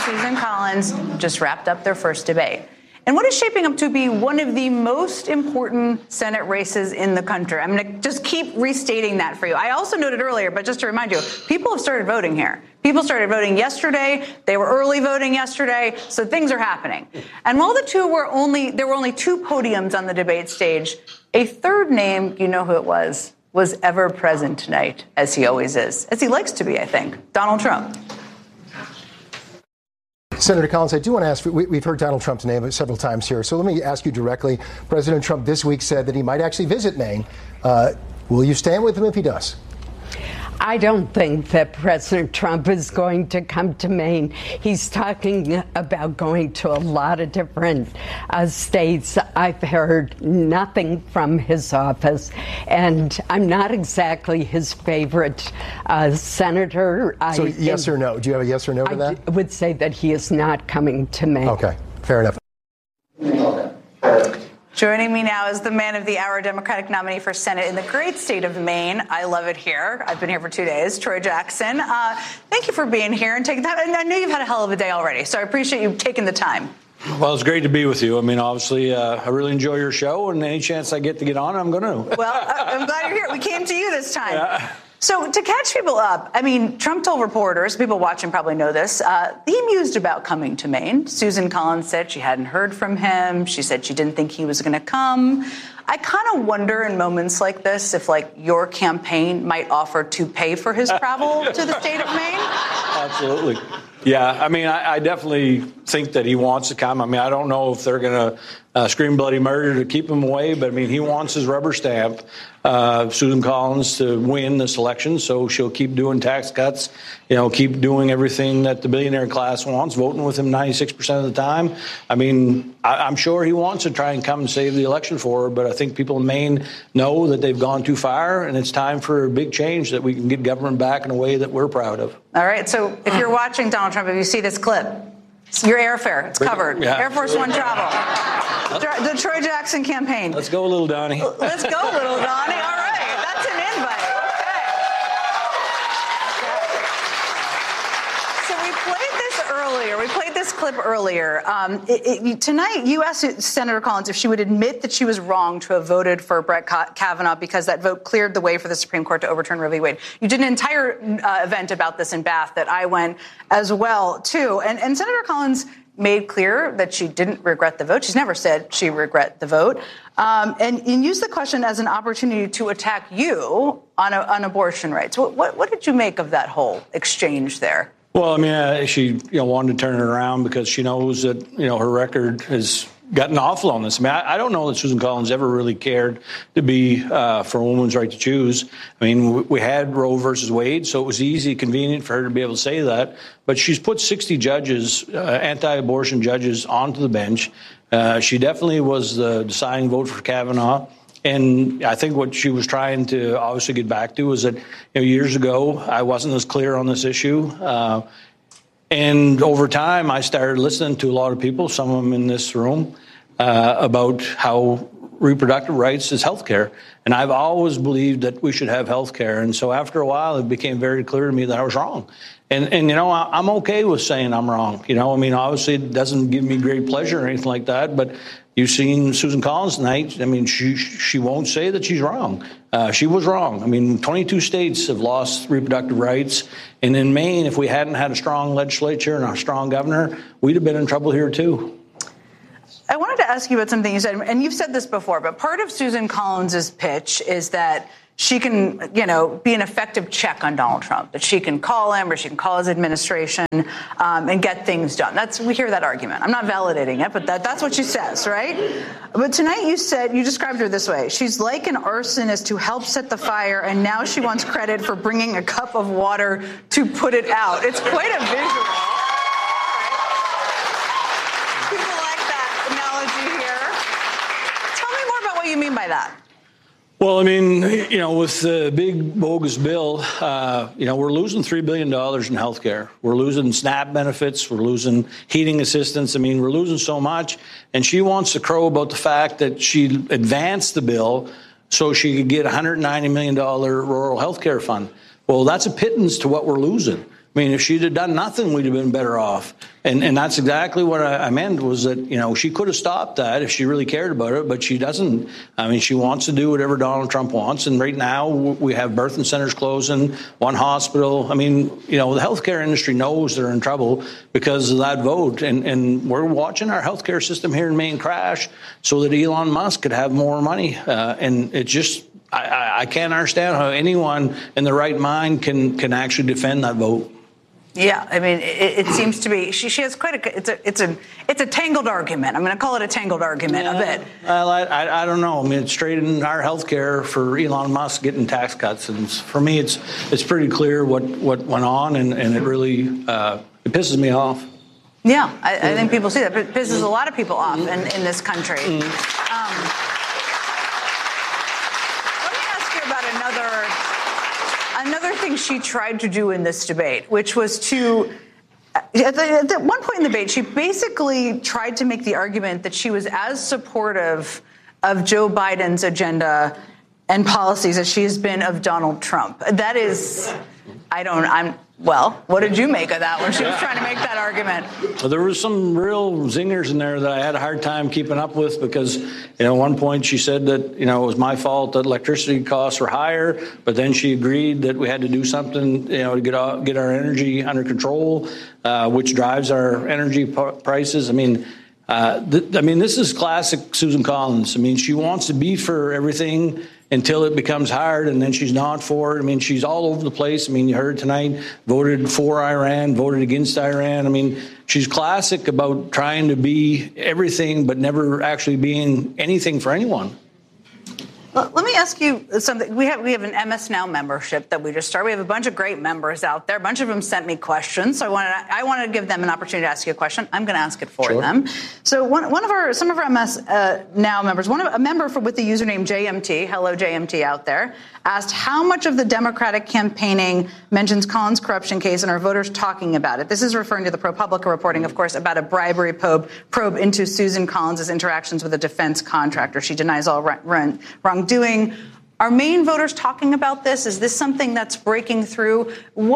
Susan Collins just wrapped up their first debate. And what is shaping up to be one of the most important Senate races in the country? I'm going to just keep restating that for you. I also noted earlier, but just to remind you, people have started voting here. People started voting yesterday. They were early voting yesterday. So things are happening. And while there were only two podiums on the debate stage, a third name, you know who it was ever present tonight, as he always is, as he likes to be, I think, Donald Trump. Senator Collins, I do want to ask, we've heard Donald Trump's name several times here, so let me ask you directly. President Trump this week said that he might actually visit Maine. Will you stand with him if he does? I don't think that President Trump is going to come to Maine. He's talking about going to a lot of different states. I've heard nothing from his office, and I'm not exactly his favorite senator. So yes or no? Do you have a yes or no to that? I would say that he is not coming to Maine. Okay, fair enough. Joining me now is the man of the hour, Democratic nominee for Senate in the great state of Maine. I love it here. I've been here for 2 days. Troy Jackson, thank you for being here and taking time. And I know you've had a hell of a day already, so I appreciate you taking the time. Well, it's great to be with you. I mean, obviously, I really enjoy your show, and any chance I get to get on, I'm going to. Well, I'm glad you're here. We came to you this time. Yeah. So to catch people up, I mean, Trump told reporters, people watching probably know this, he mused about coming to Maine. Susan Collins said she hadn't heard from him. She said she didn't think he was going to come. I kind of wonder in moments like this if, like, your campaign might offer to pay for his travel to the state of Maine. Absolutely. Yeah, I mean, I definitely think that he wants to come. I mean, I don't know if they're going to scream bloody murder to keep him away, but I mean, he wants his rubber stamp, Susan Collins, to win this election. So she'll keep doing tax cuts, keep doing everything that the billionaire class wants, voting with him 96% of the time. I mean, I'm sure he wants to try and come and save the election for her, but I think people in Maine know that they've gone too far, and it's time for a big change that we can get government back in a way that we're proud of. All right. So if you're watching Donald Trump, if you see this clip, your airfare, it's covered. Yeah. Air Force One travel. The Troy Jackson campaign. Let's go, little Donnie. Let's go, little Donnie. All right. That's an invite. Okay. So we played this earlier. We played this clip earlier. Tonight, you asked Senator Collins if she would admit that she was wrong to have voted for Brett Kavanaugh because that vote cleared the way for the Supreme Court to overturn Roe v. Wade. You did an entire event about this in Bath that I went as well, too. And Senator Collins made clear that she didn't regret the vote. She's never said she regret the vote. And used the question as an opportunity to attack you on abortion rights. What did you make of that whole exchange there? Well, I mean, she wanted to turn it around because she knows that, her record has gotten awful on this. I mean, I don't know that Susan Collins ever really cared to be for a woman's right to choose. I mean, we had Roe versus Wade, so it was easy, convenient for her to be able to say that. But she's put 60 judges, anti-abortion judges, onto the bench. She definitely was the deciding vote for Kavanaugh. And I think what she was trying to obviously get back to is that years ago I wasn't as clear on this issue. And over time, I started listening to a lot of people, some of them in this room, about how reproductive rights is health care. And I've always believed that we should have health care. And so after a while, it became very clear to me that I was wrong. And I'm okay with saying I'm wrong. I mean, obviously, it doesn't give me great pleasure or anything like that. But you've seen Susan Collins tonight. I mean, she won't say that she's wrong. She was wrong. I mean, 22 states have lost reproductive rights. And in Maine, if we hadn't had a strong legislature and a strong governor, we'd have been in trouble here, too. I wanted to ask you about something you said, and you've said this before, but part of Susan Collins's pitch is that she can, be an effective check on Donald Trump, that she can call him or she can call his administration and get things done. We hear that argument. I'm not validating it, but that's what she says, right? But tonight you described her this way. She's like an arsonist who helped set the fire, and now she wants credit for bringing a cup of water to put it out. It's quite a visual. People like that analogy here. Tell me more about what you mean by that. Well, I mean, with the big bogus bill, we're losing $3 billion in health care. We're losing SNAP benefits. We're losing heating assistance. I mean, we're losing so much. And she wants to crow about the fact that she advanced the bill so she could get a $190 million rural health care fund. Well, that's a pittance to what we're losing. I mean, if she'd have done nothing, we'd have been better off. And that's exactly what I meant, was that, she could have stopped that if she really cared about it, but she doesn't. I mean, she wants to do whatever Donald Trump wants. And right now we have birthing centers closing, one hospital. I mean, the healthcare industry knows they're in trouble because of that vote. And we're watching our healthcare system here in Maine crash so that Elon Musk could have more money. And it just, I can't understand how anyone in the right mind can actually defend that vote. Yeah, I mean, it seems to be she has quite it's a tangled argument. I'm going to call it a tangled argument a bit. Well, I don't know. I mean, it's straight in our healthcare for Elon Musk getting tax cuts, and for me, it's pretty clear what went on, and it really it pisses me off. Yeah, I think people see that. It pisses a lot of people off in this country. Let me ask you about another thing she tried to do in this debate, which was to, at one point in the debate, she basically tried to make the argument that she was as supportive of Joe Biden's agenda and policies as she has been of Donald Trump. That is, what did you make of that when she was trying to make that argument? Well, there was some real zingers in there that I had a hard time keeping up with because, at one point she said that, it was my fault that electricity costs were higher, but then she agreed that we had to do something, to get our energy under control, which drives our energy prices. I mean, this is classic Susan Collins. I mean, she wants to be for everything until it becomes hard, and then she's not for it. I mean, she's all over the place. I mean, you heard tonight, voted for Iran, voted against Iran. I mean, she's classic about trying to be everything but never actually being anything for anyone. Well, let me ask you something. We have an MS Now membership that we just started. We have a bunch of great members out there. A bunch of them sent me questions, so I wanted to give them an opportunity to ask you a question. I'm going to ask it for them. So some of our MS Now members, a member with the username JMT, hello JMT out there, asked how much of the Democratic campaigning mentions Collins' corruption case and are voters talking about it. This is referring to the ProPublica reporting, of course, about a bribery probe into Susan Collins' interactions with a defense contractor. She denies all wrongdoing. Are Maine voters talking about this? Is this something that's breaking through?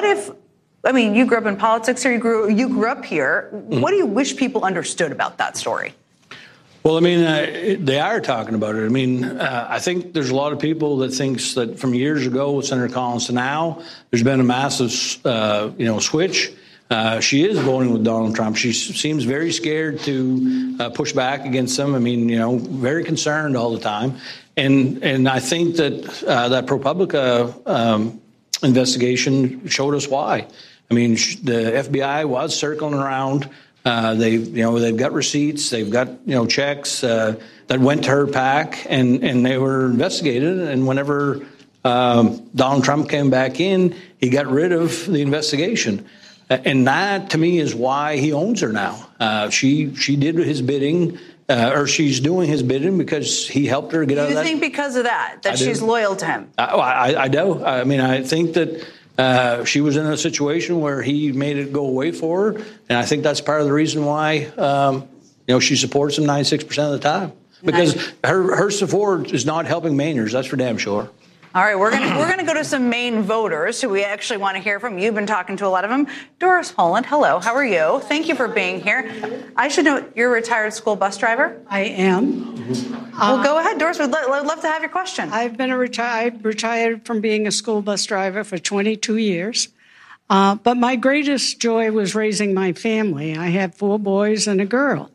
You grew up in politics here, you grew up here. What do you wish people understood about that story? Well, they are talking about it. I think there's a lot of people that thinks that from years ago with Senator Collins to now, there's been a massive, switch. She is voting with Donald Trump. She seems very scared to push back against him. Very concerned all the time. And I think that that ProPublica investigation showed us why. The FBI was circling around. They've got receipts, they've got checks that went to her PAC, and they were investigated. And whenever Donald Trump came back in, he got rid of the investigation, and that to me is why he owns her now. She did his bidding, or she's doing his bidding because he helped her get out of that. You think because of that she's loyal to him? I do. I think that. She was in a situation where he made it go away for her, and I think that's part of the reason why she supports him 96% of the time, because her support is not helping Mainers. That's for damn sure. All right, we're gonna go to some Maine voters who we actually want to hear from. You've been talking to a lot of them. Doris Holland, hello. How are you? Thank you for being here. I should know you're a retired school bus driver. I am. Well, go ahead, Doris. We'd love to have your question. I've been retired from being a school bus driver for 22 years. But my greatest joy was raising my family. I have 4 boys and a girl.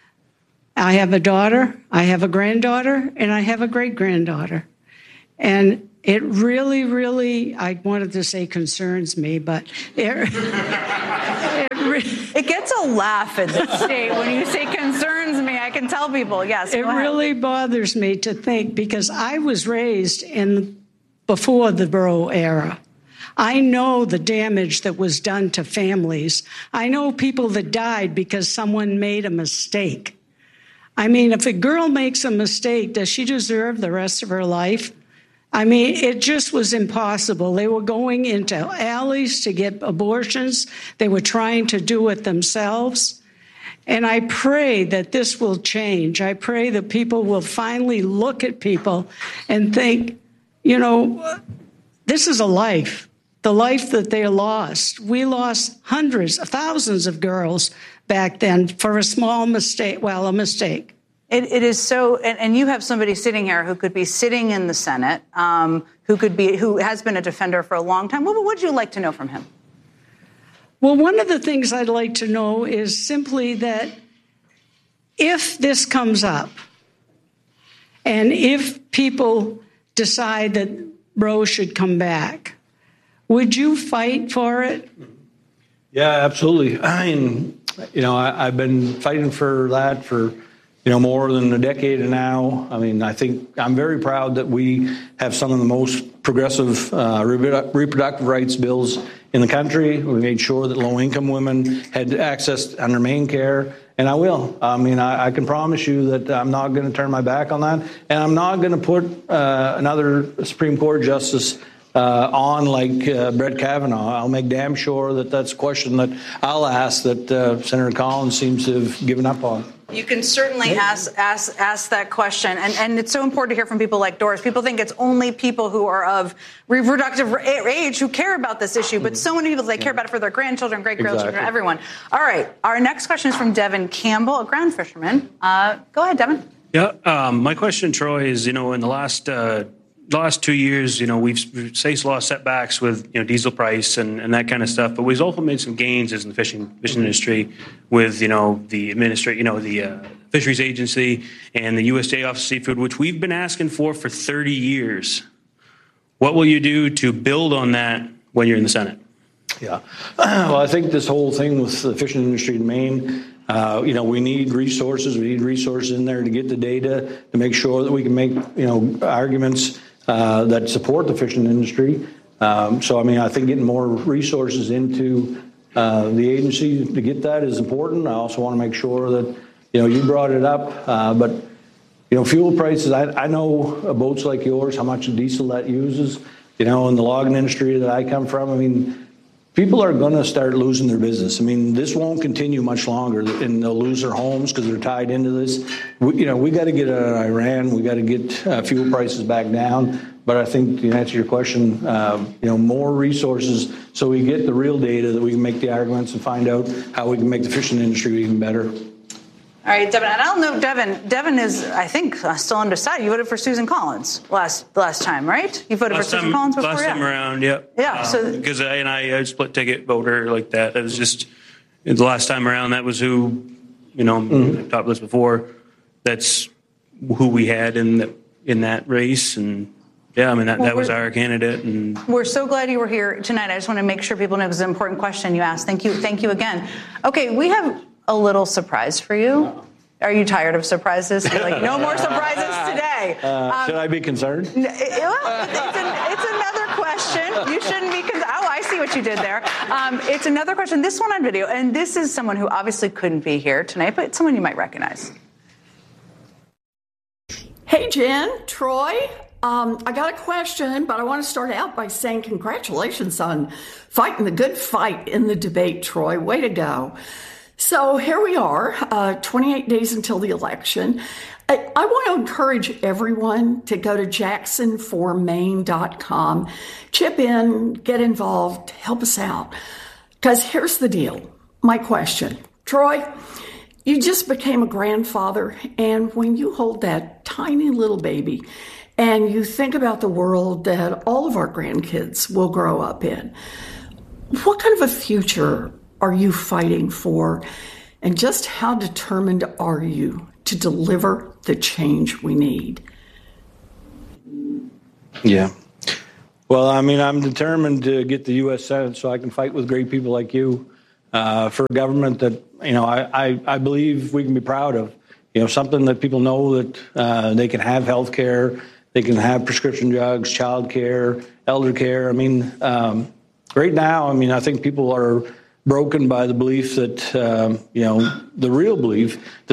I have a daughter, I have a granddaughter, and I have a great-granddaughter. And it really, really, I wanted to say concerns me, but it gets a laugh in this state when you say concerns me. I can tell people, yes. It really bothers me to think, because I was raised before the Roe era. I know the damage that was done to families. I know people that died because someone made a mistake. If a girl makes a mistake, does she deserve the rest of her life? It just was impossible. They were going into alleys to get abortions. They were trying to do it themselves. And I pray that this will change. I pray that people will finally look at people and think, this is a life, the life that they lost. We lost hundreds, thousands of girls back then for a small mistake. Well, a mistake. It is so, and you have somebody sitting here who could be sitting in the Senate, who has been a defender for a long time. What would you like to know from him? Well, one of the things I'd like to know is simply that if this comes up, and if people decide that Roe should come back, would you fight for it? Yeah, absolutely. I mean, I've been fighting for that for more than a decade now. I mean, I think I'm very proud that we have some of the most progressive reproductive rights bills in the country. We made sure that low-income women had access under Maine care, and I will. I mean, I can promise you that I'm not going to turn my back on that, and I'm not going to put another Supreme Court justice on like Brett Kavanaugh. I'll make damn sure that that's a question that I'll ask that Senator Collins seems to have given up on. You can certainly ask that question. And it's so important to hear from people like Doris. People think it's only people who are of reproductive age who care about this issue, but so many people, they care about it for their grandchildren, great-grandchildren, everyone. All right. Our next question is from Devin Campbell, a ground fisherman. Go ahead, Devin. Yeah. My question, Troy, is, in the last 2 years, we've faced a lot of setbacks with, diesel price and that kind of stuff. But we've also made some gains in the fishing industry with, the Fisheries Agency and the USDA Office of Seafood, which we've been asking for 30 years. What will you do to build on that when you're in the Senate? Yeah. Well, I think this whole thing with the fishing industry in Maine, we need resources. We need resources in there to get the data to make sure that we can make, arguments that support the fishing industry. So, I mean, I think getting more resources into the agency to get that is important. I also want to make sure that, you brought it up, but, fuel prices, I know boats like yours, how much diesel that uses, in the logging industry that I come from. I mean, people are going to start losing their business. I mean, this won't continue much longer, and they'll lose their homes because they're tied into this. We got to get out of Iran. We got to get fuel prices back down. But I think, to answer your question, more resources so we get the real data that we can make the arguments and find out how we can make the fishing industry even better. All right, Devin, and I'll note Devin is, I think, still undecided. You voted for Susan Collins last time, right? You voted for Susan Collins before? Last time around, yep. Yeah. Because I split ticket voter like that. It was just the last time around. That was who, top list before. That's who we had in that race, and yeah, I mean that was our candidate. And we're so glad you were here tonight. I just want to make sure people know because it's an important question you asked. Thank you again. Okay, we have a little surprise for you. Are you tired of surprises? You're like, no more surprises today. Should I be concerned? It's another question. You shouldn't be concerned. Oh, I see what you did there. It's another question. This one on video. And this is someone who obviously couldn't be here tonight, but someone you might recognize. Hey, Jen, Troy. I got a question, but I want to start out by saying congratulations on fighting the good fight in the debate, Troy. Way to go. So here we are, 28 days until the election. I want to encourage everyone to go to jacksonformaine.com, chip in, get involved, help us out. Because here's the deal. My question. Troy, you just became a grandfather, and when you hold that tiny little baby and you think about the world that all of our grandkids will grow up in, what kind of a future are you fighting for? And just how determined are you to deliver the change we need? Yeah. Well, I mean, I'm determined to get the U.S. Senate so I can fight with great people like you for a government that, I believe we can be proud of. Something that people know that they can have health care, they can have prescription drugs, child care, elder care. I mean, right now, I think people are broken by the belief that, the real belief that